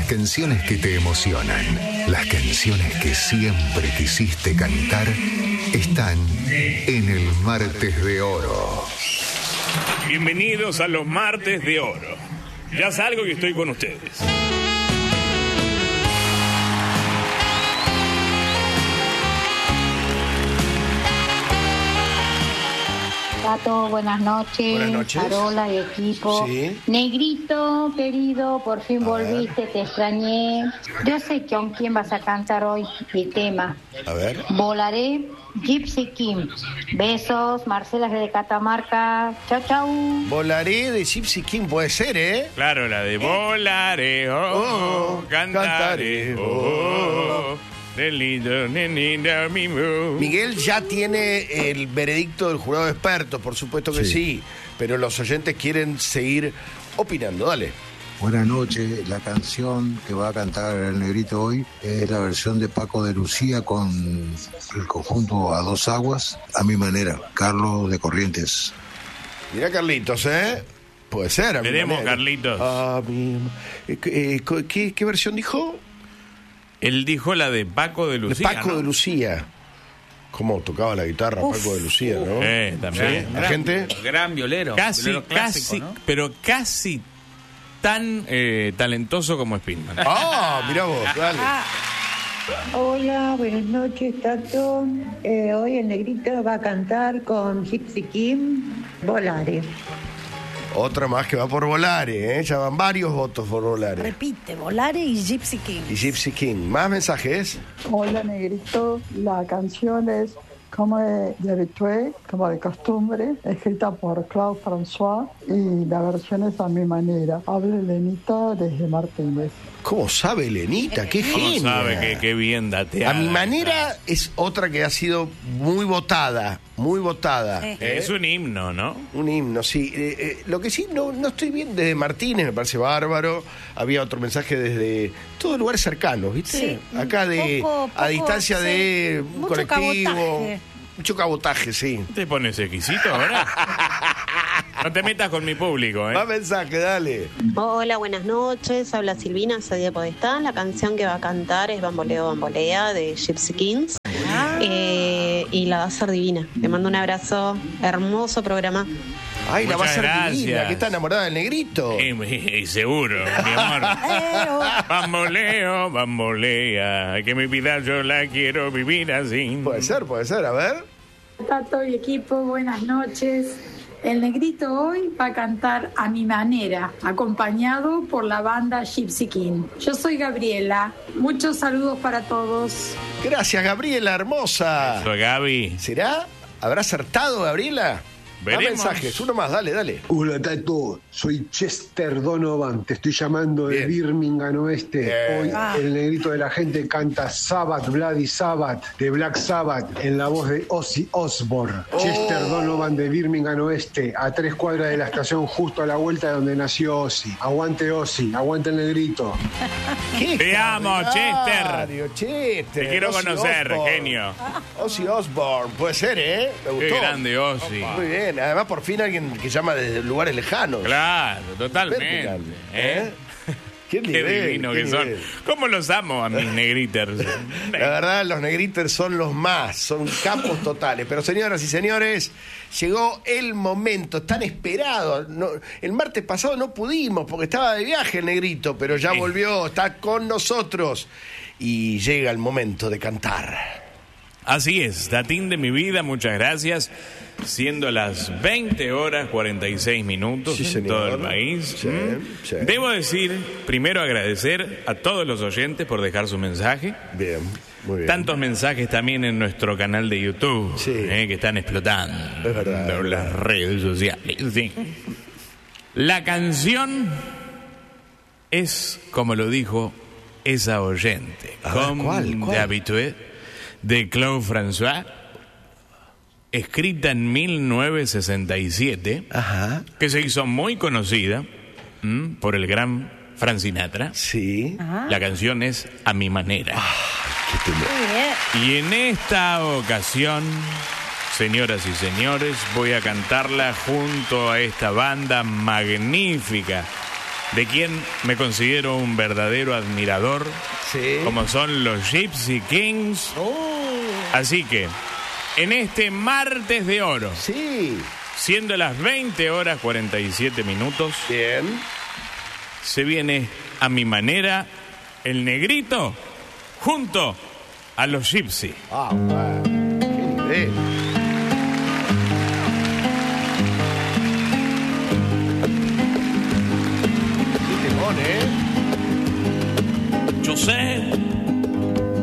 canciones que te emocionan, las canciones que siempre quisiste cantar, están en el Martes de Oro. Bienvenidos a los Martes de Oro. Ya salgo y estoy con ustedes. Tato, buenas noches. Buenas noches. Carola y equipo. Sí. Negrito, querido, por fin volviste, te extrañé. Yo sé con quién vas a cantar hoy mi tema. A ver. Volaré, Gypsy King. Besos, Marcela de Catamarca. Chau, chau. Volaré de Gypsy King, puede ser, ¿eh? Claro, la de volaré, cantaré, Miguel ya tiene el veredicto del jurado de expertos, por supuesto que sí, pero los oyentes quieren seguir opinando. Dale. Buenas noches, la canción que va a cantar el Negrito hoy es la versión de Paco de Lucía con el conjunto A Dos Aguas, a mi manera, Carlos de Corrientes. Mira Carlitos, ¿eh? Puede ser. A mi Veremos, manera. Carlitos. ¿Qué versión dijo? Él dijo la de Paco de Lucía. De Paco ¿no? de Lucía. ¿Cómo tocaba la guitarra Paco de Lucía, no? También. ¿Sí? ¿La gente? Gran violero. Violero clásico, ¿no? Pero casi tan talentoso como Spillman. Ah, mirá vos, dale. Hola, buenas noches, Tato. Hoy el Negrito va a cantar con Gypsy King, Volare. Otra más que va por Volare, ¿eh? Ya van varios votos por Volare. Repite, Volare y Gypsy King. Y Gypsy King. ¿Más mensajes? Hola, Negrito. La canción es como de habitué, como de costumbre, escrita por Claude François y la versión es a mi manera. Habla Lenita desde Martínez. ¿Cómo sabe Lenita? ¡Qué ¿Cómo genia! sabe qué bien dateada? A mi manera es otra que ha sido muy votada, muy votada. Es un himno, ¿no? Un himno, sí. Lo que sí, no estoy bien desde Martínez, me parece bárbaro. Había otro mensaje desde todos lugares cercanos, ¿viste? Sí. Acá a distancia sí. de un Mucho colectivo. cabotaje. Mucho cabotaje, sí. ¿Te pones exquisito ahora? No te metas con mi público, ¿eh? Más mensaje, dale. Hola, buenas noches. Habla Silvina, soy de Podestá. La canción que va a cantar es Bamboleo Bambolea de Gypsy Kings. Y la va a hacer divina. Te mando un abrazo. Hermoso programa. Ay, la va a Muchas ser gracias. divina, que está enamorada del Negrito. Seguro, mi amor. Bamboleo, bambolea. Que mi vida yo la quiero vivir así. Puede ser, a ver. Tato y equipo, buenas noches. El Negrito hoy va a cantar a mi manera, acompañado por la banda Gypsy King. Yo soy Gabriela. Muchos saludos para todos. Gracias, Gabriela, hermosa. Soy Gaby. ¿Será? ¿Habrá acertado, Gabriela? Veremos. Más mensajes, uno más, dale. Hola, Tato. Soy Chester Donovan. Te estoy llamando de Birmingham Oeste. Bien. Hoy el Negrito de la Gente canta Sabbath, Bloody Sabbath, de Black Sabbath, en la voz de Ozzy Osbourne. Chester Donovan de Birmingham Oeste, a 3 cuadras de la estación, justo a la vuelta de donde nació Ozzy. Aguante Ozzy, aguante el Negrito. Te amo, Chester. Chester. Te quiero Ozzy conocer, Osbourne. genio. Ozzy Osbourne, puede ser, ¿eh? Me gustó. Qué grande, Ozzy. Muy bien, además por fin alguien que llama desde lugares lejanos. Claro, totalmente. Grande, ¿eh? Qué Qué divino que son. ¿Cómo los amo a mis negriters? La verdad, los negriters son los más, son capos totales. Pero señoras y señores, llegó el momento tan esperado. El martes pasado no pudimos porque estaba de viaje el Negrito, pero ya volvió, está con nosotros. Y llega el momento de cantar. Así es, Tatín de mi vida, muchas gracias. Siendo las 20:46 Sí, en señor. todo el país. Sí. Debo decir, primero agradecer a todos los oyentes por dejar su mensaje. Bien, muy bien. Tantos mensajes también en nuestro canal de YouTube, que están explotando. Es verdad. Las redes sociales. Sí. La canción es, como lo dijo esa oyente, ¿cuál? de habitué, de Claude François, escrita en 1967, que se hizo muy conocida por el gran Frank Sinatra. Sí. La canción es A mi manera. Y en esta ocasión, señoras y señores, voy a cantarla junto a esta banda magnífica de quien me considero un verdadero admirador, como son los Gypsy Kings. Así que, en este martes de oro, siendo las 20:47, se viene a mi manera el Negrito junto a los Gypsy. ¡Qué nivel!